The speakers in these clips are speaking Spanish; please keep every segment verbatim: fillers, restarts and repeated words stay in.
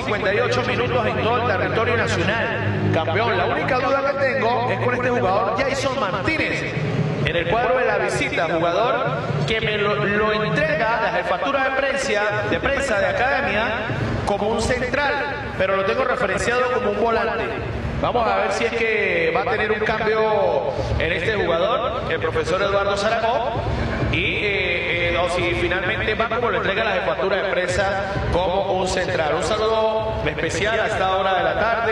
cincuenta y ocho minutos en todo el territorio nacional. Campeón, la única duda que tengo es con este jugador Jason Martínez. En el cuadro de la visita, jugador que me lo, lo entrega la jefatura de prensa, de prensa de academia como un central, pero lo tengo referenciado como un volante. Vamos a ver si es que va a tener un cambio en este jugador, el profesor Eduardo Zaragoza, y eh, eh, o si finalmente va como lo entrega la jefatura de prensa como un central. Un saludo especial a esta hora de la tarde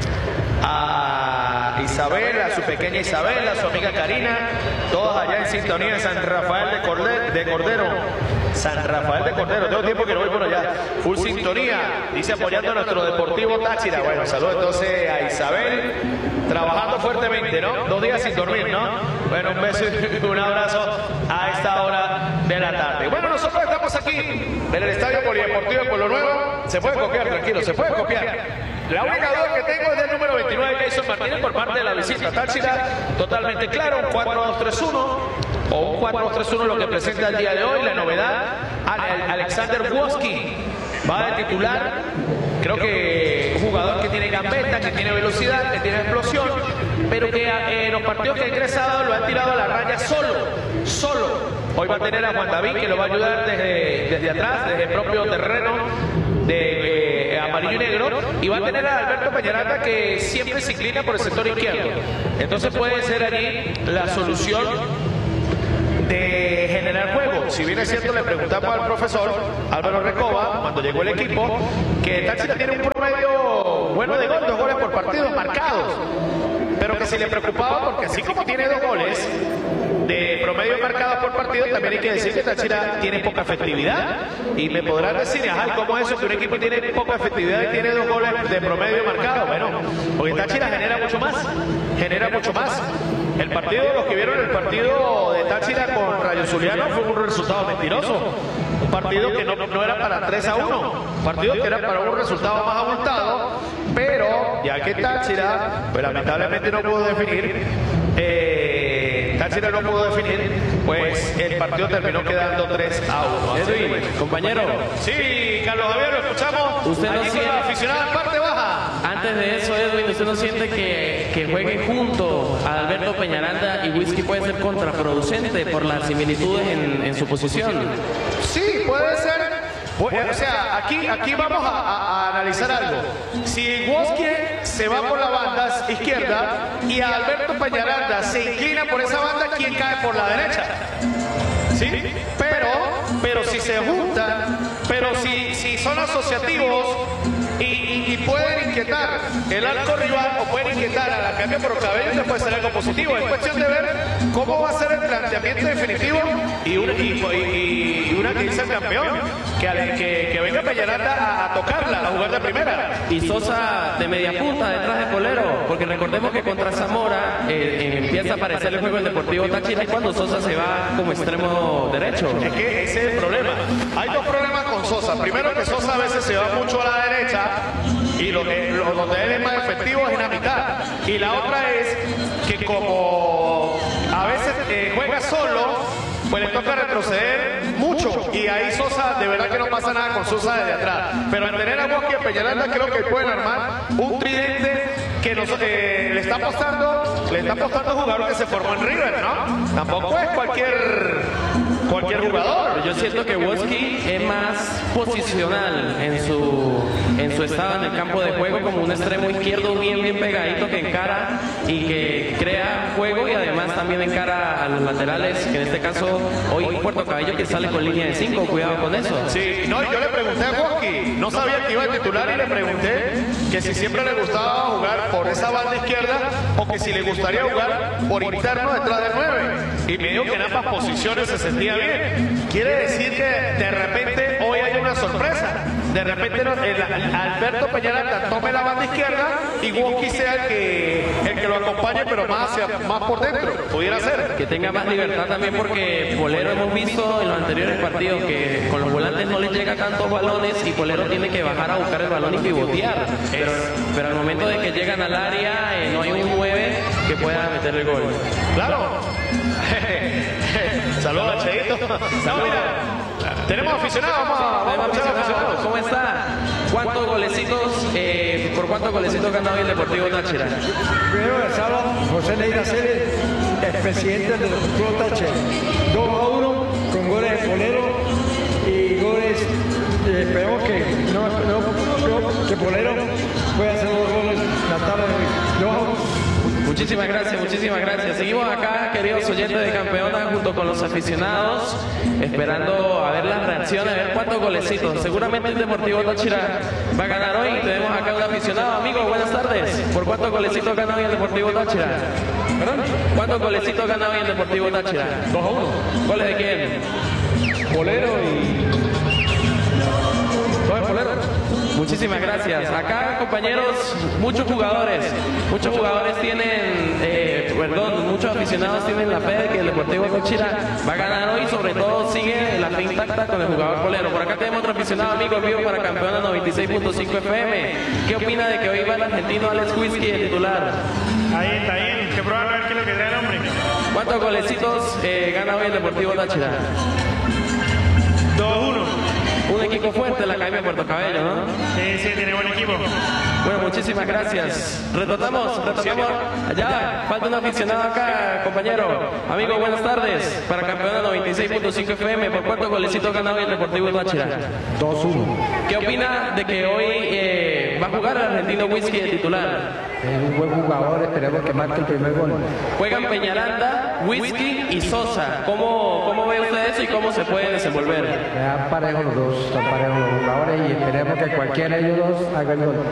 a Isabel, a su pequeña Isabel, a su amiga Karina, todos allá en sintonía de San Rafael de Cordero, de Cordero. San Rafael de Cordero, tengo tiempo que no voy por allá. Full sintonía, dice apoyando a nuestro Deportivo Táchira. Bueno, saludos entonces a Isabel, trabajando fuertemente, ¿no? Dos días sin dormir, ¿no? Bueno, un beso y un abrazo a esta hora de la tarde. Bueno, nosotros estamos aquí en el Estadio Polideportivo de Pueblo Nuevo. Se puede copiar, tranquilo, se puede copiar. La única duda que tengo es del número veintinueve, Jason Martínez, por parte de la visita Táchira. Totalmente claro, un cuatro dos tres uno o un cuatro dos tres uno lo que presenta el día de hoy. La novedad, Alexander Woski va de titular. Creo que un jugador que tiene gambeta, que tiene velocidad, que tiene explosión, pero que eh, en los partidos que ha ingresado lo ha tirado a la raya solo, solo. Hoy va a tener a Juan David, que lo va a ayudar desde, desde atrás, desde el propio terreno de eh, amarillo y negro, y va a tener a Alberto Peñaranda, que siempre se inclina por el sector izquierdo. Entonces puede ser allí la solución de generar juego. Si bien es cierto, le preguntamos al profesor Álvaro Recoba, cuando llegó el equipo, que Táchira tiene un promedio bueno de gol, dos goles por partido marcados, pero que si le preocupaba, porque así como tiene dos goles de promedio marcado por partido, también hay que decir que Táchira tiene poca efectividad. Y me podrán decir, ajá, ¿cómo es eso que un equipo tiene poca efectividad y tiene dos goles de promedio marcado? Bueno, porque Táchira genera mucho más, genera mucho más. El partido, los que vieron el partido de Táchira con Rayo Zuliano, fue un resultado mentiroso. Un partido que no, no era para tres a uno, un partido que era para un resultado más abultado, pero ya que Táchira, pues lamentablemente no pudo definir, eh, Táchira no pudo definir, pues el partido terminó quedando tres a uno. Edwin, compañero. Sí, Carlos Javier, lo escuchamos. Usted no allí siente... con la aficionada en parte baja. Antes de eso, Edwin, ¿usted no siente que, que juegue junto a Alberto Peñaranda y Whisky puede ser contraproducente por las similitudes en, en su posición? Sí, puede ser. O sea, aquí, aquí vamos a, a, a analizar algo. Si Woski se va por la banda izquierda y a Alberto Peñaranda se inclina por esa banda, ¿quién cae por la derecha? ¿Sí? Pero, pero si se juntan, pero si, si son asociativos y, y, y pueden inquietar el arco rival o pueden inquietar a la cambio por cabello, le puede ser algo positivo. Es cuestión de ver cómo va a ser el planteamiento definitivo y una, y, y, y una que dice el campeón, que, que, que venga Peñaranda a, a tocarla, a jugar de primera. Y Sosa de media punta detrás de Polero, porque recordemos que contra Zamora eh, eh, empieza a aparecer el juego del Deportivo Táchira y cuando Sosa se va como extremo derecho. Es que ese es el problema. Hay dos problemas con Sosa. Primero, que Sosa a veces se va mucho a la derecha y lo, eh, lo, donde él es más efectivo es en la mitad. Y la otra es que como a veces eh, juega solo, pues le toca retroceder mucho y ahí Sosa, de verdad que no pasa nada con Sosa desde atrás. Pero en tener a Woski y a Peñaranda creo que pueden armar un tridente que nos, eh, le está apostando, le está apostando a un jugador que se formó en River, ¿no? Tampoco es cualquier cualquier jugador. Yo siento que Woski es más posicional en su en su estado en el campo de juego, como un extremo izquierdo bien bien pegadito que encara y que crea juego y además también encara a los laterales, que en este caso hoy Puerto Cabello que sale con línea de cinco, cuidado con eso. Sí, no, yo le pregunté a Woski, no sabía que iba a titular y le pregunté que si siempre le gustaba jugar por esa banda izquierda o que si le gustaría jugar por interno detrás del nueve. Y me dijo que en ambas posiciones se sentía bien. Quiere decir que de repente hoy hay una sorpresa. De repente el, el, Alberto Peñaranda tome la banda izquierda y Woski sea el que, el que lo acompañe, pero más hacia, más por dentro. Pudiera ser. Que tenga más libertad también, porque Polero hemos visto en los anteriores partidos que con los volantes no les llega tantos balones y Polero tiene que bajar a buscar el balón y pivotear. Pero, pero al momento de que llegan al área eh, no hay un nueve que pueda meter el gol. Claro. Saludos a Cheito. No, mira, tenemos aficionados, vamos a, vamos a escuchar aficionados. ¿Cómo está? ¿Cuántos golecitos, eh, por cuántos golecitos ganó hoy el Deportivo Táchira? Primero de sala, José Neira Ceres, el presidente del Deportivo Táchira. dos a uno con goles de Polero y goles, eh, esperemos que, no, no, no, que Polero pueda hacer dos goles la tarde de hoy. dos a uno. Muchísimas gracias, muchísimas gracias. Seguimos acá, queridos oyentes de Campeona, junto con los aficionados, esperando a ver las reacciones, a ver cuántos golecitos. Seguramente el Deportivo Táchira va a ganar hoy. Tenemos acá un aficionado. Amigo, buenas tardes. ¿Por cuántos golecitos gana hoy el Deportivo Táchira? ¿Perdón? ¿Cuántos golecitos gana hoy el Deportivo Táchira? dos a uno. ¿Goles de quién? Polero y... ¿Dos de Polero? Muchísimas gracias. Acá, compañeros, muchos jugadores, muchos jugadores tienen, eh, perdón, muchos aficionados tienen la fe de que el Deportivo Táchira va a ganar hoy, sobre todo sigue la fe intacta con el jugador Polero. Por acá tenemos otro aficionado amigo en vivo para Campeona noventa y seis punto cinco F M. ¿Qué opina de que hoy va el argentino Alex Whisky de titular? Ahí está bien, que probar a ver qué es lo que trae el hombre. ¿Cuántos golecitos eh, gana hoy el Deportivo Táchira? dos a uno. Un equipo fuerte, la Academia de Puerto Cabello, ¿no? Sí, sí, tiene buen equipo. Bueno, muchísimas gracias. Retornamos, retornamos. Allá, falta un aficionado acá, compañero. Amigo, buenas tardes. Para Campeona noventa y seis punto cinco F M, ¿por cuántos golecitos gana hoy el Deportivo Táchira? dos a uno. ¿Qué opina de que hoy eh, va a jugar el argentino Whisky de titular? Es un buen jugador, esperemos que marque el primer gol. Juegan Peñaranda, Whisky y Sosa. ¿Cómo, cómo ve usted eso y cómo se puede desenvolver? Están parejos los dos, están parejos los jugadores y esperemos que cualquiera de ellos dos haga el gol.